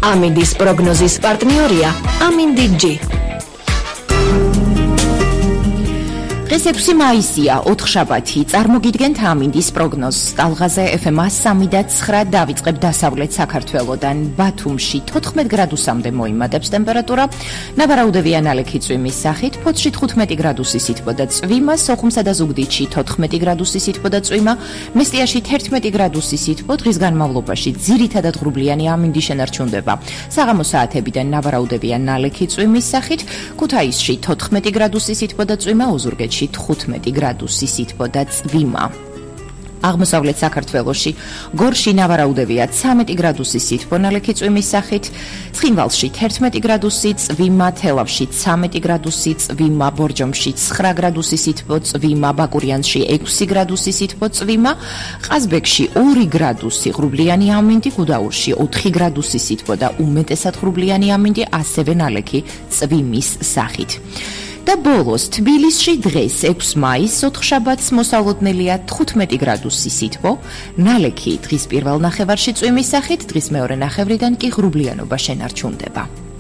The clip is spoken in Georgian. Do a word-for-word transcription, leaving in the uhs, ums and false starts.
ამინდის პროგნოზის პარტნიორია ამინდი ჯი. დღეს ექვსი მაისია, ოთხშაბათი. წარმოგიდგენთ ამინდის პროგნოზს. ტალღაზე ეფ ემ სამი და ცხრა დავიწყებ დასავლეთ საქართველოდან. ბათუმში თოთხმეტ გრადუსამდე მოიმატებს ტემპერატურა. ნავარაუდევია ნალექი წვიმის სახით, ფოთში თხუთმეტი გრადუსი სითბო და წვიმა, სოხუმსა და ზუგდიდში თოთხმეტი გრადუსი სითბო და წვიმა, მესტიაში თერთმეტი გრადუსი სითბო. დღის განმავლობაში ძირითადად ღრუბლიანი ამინდი შენარჩუნდება. საღამო საათებიდან ნავარაუდევია ნალექი წვიმის სახით, ქუთაისში თოთხმეტი გრადუსი სითბო და წვიმა, ოზურგეთში თხუთმეტი გრადუსი სითბო და წვიმა. აღმოსავლეთ საქართველოში გორში ნავარაუდევია ცამეტი გრადუსი სითბო ნალექი წვიმის სახით, ცხინვალში თერთმეტი გრადუსი წვიმა, თელავში ცამეტი გრადუსი წვიმა, ბორჯომში ცხრა გრადუსი სითბო წვიმა, ბაკურიანში ექვსი გრადუსი სითბო წვიმა, ყაზბეგში ორი გრადუსი ღრუბლიანი ამინდი, გუდაურში ოთხი გრადუსი სითბო და უმეტესად ღრუბლიანი ამინდი, ასევე ნალექი წვიმის სახით. და ბოლოს თბილისში დღეს ექვსი მაისს ოთხშაბათს მოსალოდნელია თხუთმეტი გრადუსი სითბო, ნალექი დღის პირველ ნახევარში წვიმის სახით, დღის მეორე ნახევრიდან კი ღრუბლიანობა შენარჩუნდება.